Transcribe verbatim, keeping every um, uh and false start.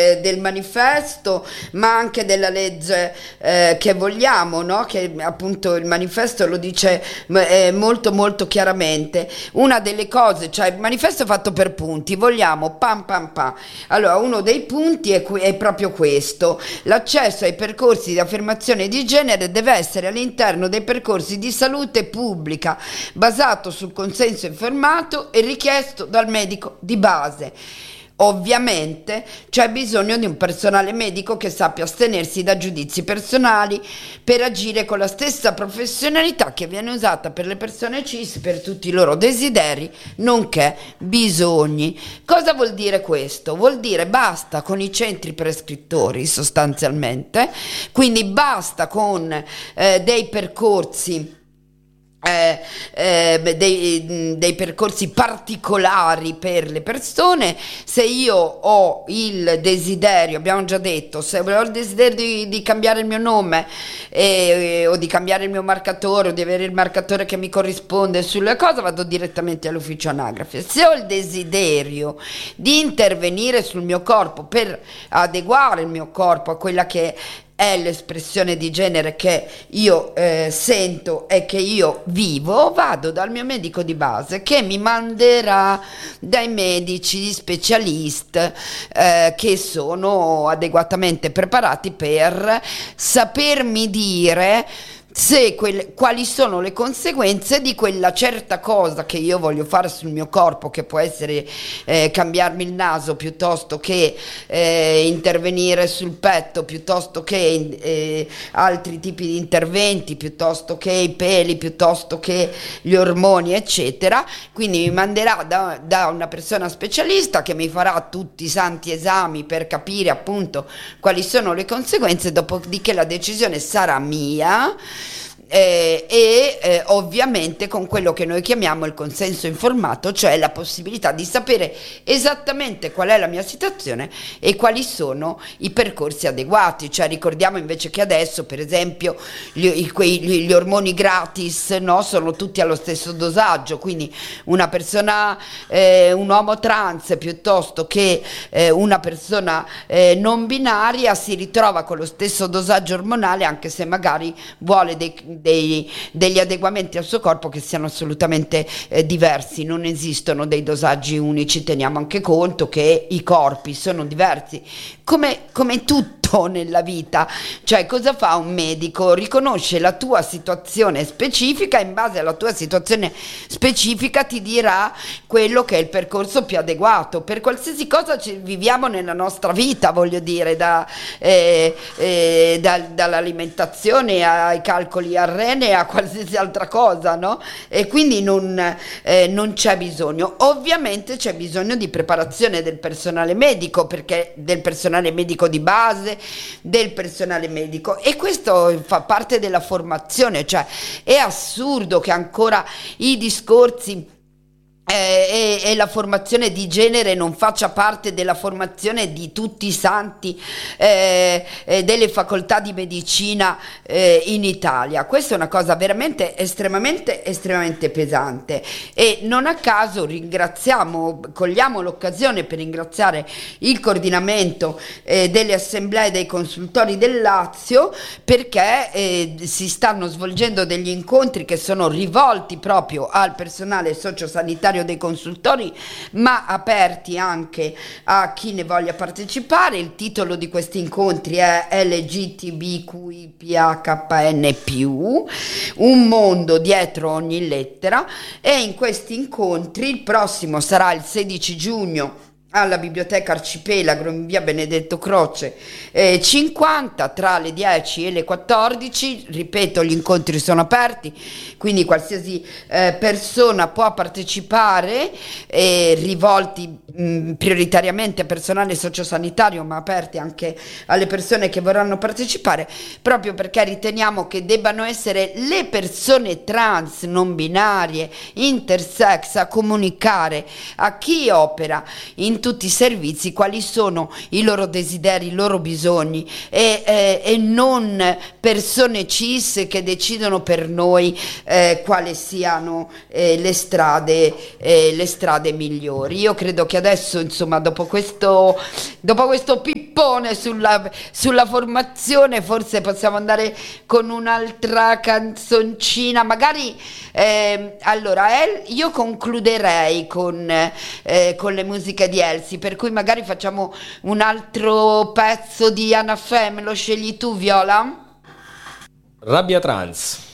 eh, del manifesto, ma anche della legge eh, che vogliamo, no? Che appunto il manifesto lo dice eh, molto molto chiaramente. Una delle cose, cioè il manifesto è fatto per punti, vogliamo pam pam pam. Allora, uno dei punti è, è proprio questo: l'accesso ai percorsi di affermazione di genere deve essere all'interno dei percorsi di salute pubblica, basato sul consenso informato e richiesto dal medico di base. Ovviamente c'è bisogno di un personale medico che sappia astenersi da giudizi personali per agire con la stessa professionalità che viene usata per le persone cis per tutti i loro desideri nonché bisogni. Cosa vuol dire questo? Vuol dire basta con i centri prescrittori sostanzialmente, quindi basta con eh, dei percorsi Eh, eh, dei, dei percorsi particolari per le persone. Se io ho il desiderio, abbiamo già detto, se ho il desiderio di, di cambiare il mio nome eh, o di cambiare il mio marcatore o di avere il marcatore che mi corrisponde sulle cose, vado direttamente all'ufficio anagrafe. Se ho il desiderio di intervenire sul mio corpo per adeguare il mio corpo a quella che è l'espressione di genere che io eh, sento e che io vivo, vado dal mio medico di base che mi manderà dai medici specialisti eh, che sono adeguatamente preparati per sapermi dire se quelle, quali sono le conseguenze di quella certa cosa che io voglio fare sul mio corpo, che può essere eh, cambiarmi il naso piuttosto che eh, intervenire sul petto, piuttosto che eh, altri tipi di interventi, piuttosto che i peli, piuttosto che gli ormoni eccetera. Quindi mi manderà da, da una persona specialista che mi farà tutti i santi esami per capire appunto quali sono le conseguenze, dopodiché la decisione sarà mia. Eh, e eh, ovviamente con quello che noi chiamiamo il consenso informato, cioè la possibilità di sapere esattamente qual è la mia situazione e quali sono i percorsi adeguati. Cioè ricordiamo invece che adesso per esempio gli, i, quei, gli, gli ormoni gratis, no, sono tutti allo stesso dosaggio, quindi una persona eh, un uomo trans piuttosto che eh, una persona eh, non binaria si ritrova con lo stesso dosaggio ormonale, anche se magari vuole dei Dei, degli adeguamenti al suo corpo che siano assolutamente eh, diversi. Non esistono dei dosaggi unici, teniamo anche conto che i corpi sono diversi, come, come tutto nella vita. Cioè, cosa fa un medico? Riconosce la tua situazione specifica, in base alla tua situazione specifica ti dirà quello che è il percorso più adeguato per qualsiasi cosa ci viviamo nella nostra vita, voglio dire, da, eh, eh, da, dall'alimentazione ai calcoli a rene a qualsiasi altra cosa, no? E quindi non, eh, non c'è bisogno. Ovviamente c'è bisogno di preparazione del personale medico, perché del personale medico di base, del personale medico, e questo fa parte della formazione. Cioè è assurdo che ancora i discorsi Eh, e, e la formazione di genere non faccia parte della formazione di tutti i santi eh, eh, delle facoltà di medicina eh, in Italia. Questa è una cosa veramente estremamente estremamente pesante, e non a caso ringraziamo, cogliamo l'occasione per ringraziare il coordinamento eh, delle assemblee dei consultori del Lazio, perché eh, si stanno svolgendo degli incontri che sono rivolti proprio al personale sociosanitario dei consultori, ma aperti anche a chi ne voglia partecipare. Il titolo di questi incontri è L G T B Q I P A K N più, un mondo dietro ogni lettera, e in questi incontri il prossimo sarà il sedici giugno alla Biblioteca Arcipelago in via Benedetto Croce eh, cinquanta, tra le dieci e le quattordici. Ripeto, gli incontri sono aperti, quindi qualsiasi eh, persona può partecipare, eh, rivolti mh, prioritariamente a personale sociosanitario, ma aperti anche alle persone che vorranno partecipare, proprio perché riteniamo che debbano essere le persone trans, non binarie, intersex a comunicare a chi opera in in tutti i servizi quali sono i loro desideri, i loro bisogni e, eh, e non persone cis che decidono per noi eh, quali siano eh, le strade eh, le strade migliori. Io credo che adesso, insomma, dopo questo dopo questo pippone sulla, sulla formazione, forse possiamo andare con un'altra canzoncina, magari eh, allora El, io concluderei con, eh, con le musiche di Elsie, per cui magari facciamo un altro pezzo di Anna Fem. Lo scegli tu, Viola? Rabbia trans.